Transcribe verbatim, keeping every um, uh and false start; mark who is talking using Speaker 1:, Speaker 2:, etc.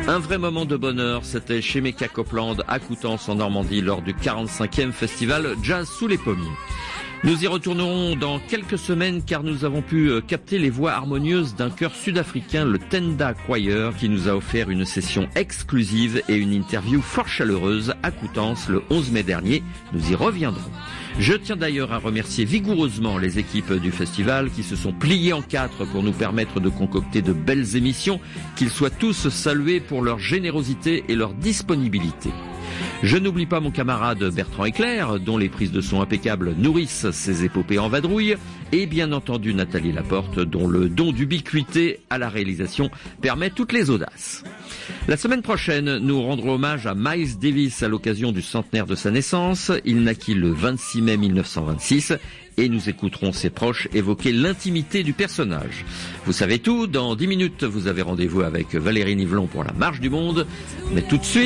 Speaker 1: Un vrai moment de bonheur, c'était chez Mecca Copeland à Coutances en Normandie lors du quarante-cinquième festival Jazz sous les pommiers. Nous y retournerons dans quelques semaines car nous avons pu capter les voix harmonieuses d'un chœur sud-africain, le Tenda Choir, qui nous a offert une session exclusive et une interview fort chaleureuse à Coutances le onze mai dernier. Nous y reviendrons. Je tiens d'ailleurs à remercier vigoureusement les équipes du festival qui se sont pliées en quatre pour nous permettre de concocter de belles émissions, qu'ils soient tous salués pour leur générosité et leur disponibilité. Je n'oublie pas mon camarade Bertrand Éclair, dont les prises de son impeccables nourrissent ses épopées en vadrouille, et bien entendu Nathalie Laporte, dont le don d'ubiquité à la réalisation permet toutes les audaces. La semaine prochaine, nous rendrons hommage à Miles Davis à l'occasion du centenaire de sa naissance. Il naquit le vingt-six mai mille neuf cent vingt-six et nous écouterons ses proches évoquer l'intimité du personnage. Vous savez tout, dans dix minutes, vous avez rendez-vous avec Valérie Nivelon pour la Marche du Monde, mais tout de suite,